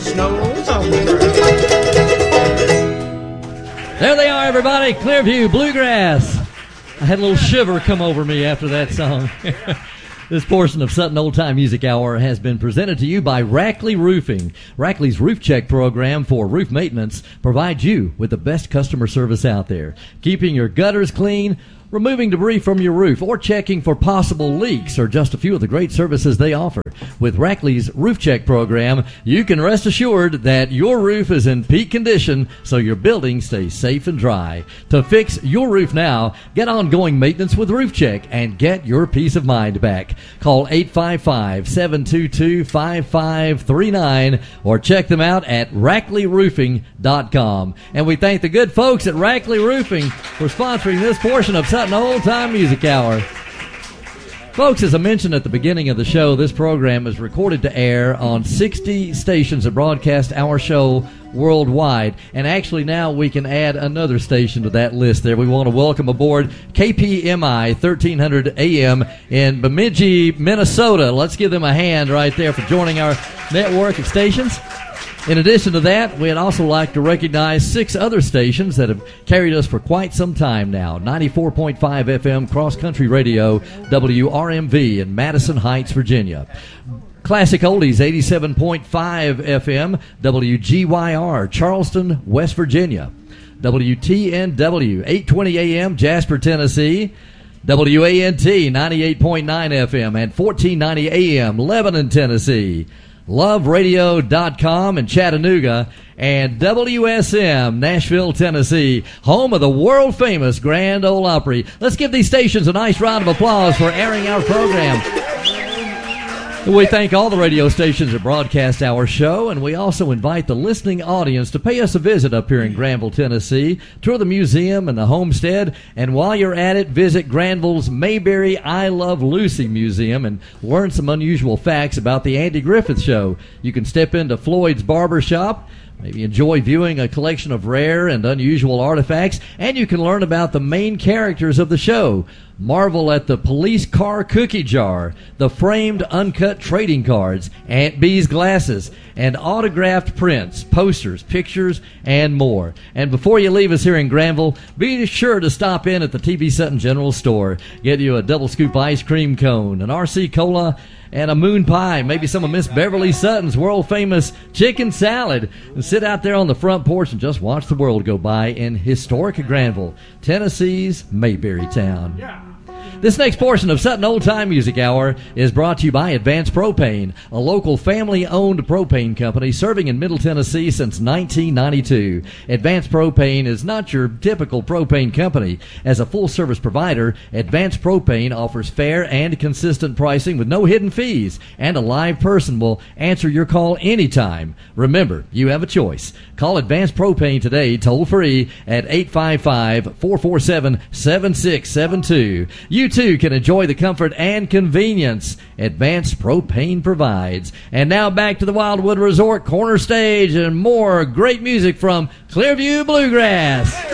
Snows on the ground. There they are, everybody. Clearview Bluegrass. I had a little shiver come over me after that song. This portion of Sutton Old Time Music Hour has been presented to you by Rackley Roofing. Rackley's Roof Check program for roof maintenance provides you with the best customer service out there, keeping your gutters clean, removing debris from your roof, or checking for possible leaks are just a few of the great services they offer. With Rackley's Roof Check program, you can rest assured that your roof is in peak condition so your building stays safe and dry. To fix your roof now, get ongoing maintenance with Roof Check and get your peace of mind back. Call 855-722-5539 or check them out at RackleyRoofing.com. And we thank the good folks at Rackley Roofing for sponsoring this portion of Sutton Old Time Music Hour. Folks, as I mentioned at the beginning of the show, this program is recorded to air on 60 stations that broadcast our show worldwide. And actually now we can add another station to that list there. We want to welcome aboard KPMI 1300 AM in Bemidji, Minnesota. Let's give them a hand right there for joining our network of stations. In addition to that, we'd also like to recognize 6 other stations that have carried us for quite some time now. 94.5 FM Cross Country Radio, WRMV in Madison Heights, Virginia. Classic Oldies, 87.5 FM, WGYR, Charleston, West Virginia. WTNW, 820 AM, Jasper, Tennessee. WANT, 98.9 FM and 1490 AM, Lebanon, Tennessee. LoveRadio.com in Chattanooga, and WSM, Nashville, Tennessee, home of the world-famous Grand Ole Opry. Let's give these stations a nice round of applause for airing our program. We thank all the radio stations that broadcast our show, and we also invite the listening audience to pay us a visit up here in Granville, Tennessee. Tour the museum and the homestead, and while you're at it, visit Granville's Mayberry I Love Lucy Museum and learn some unusual facts about the Andy Griffith Show. You can step into Floyd's Barber Shop, maybe enjoy viewing a collection of rare and unusual artifacts, and you can learn about the main characters of the show. Marvel at the police car cookie jar, the framed uncut trading cards, Aunt Bee's glasses, and autographed prints, posters, pictures, and more. And before you leave us here in Granville, be sure to stop in at the T.B. Sutton General Store. Get you a double scoop ice cream cone, an RC Cola, and a moon pie, maybe some of Miss Beverly Sutton's world-famous chicken salad. And sit out there on the front porch and just watch the world go by in historic Granville, Tennessee's Mayberry Town. Yeah. This next portion of Sutton Old Time Music Hour is brought to you by Advanced Propane, a local family-owned propane company serving in Middle Tennessee since 1992. Advanced Propane is not your typical propane company. As a full-service provider, Advanced Propane offers fair and consistent pricing with no hidden fees, and a live person will answer your call anytime. Remember, you have a choice. Call Advanced Propane today, toll-free, at 855-447-7672. You too can enjoy the comfort and convenience Advanced Propane provides. And now back to the Wildwood Resort Corner Stage and more great music from Clearview Bluegrass.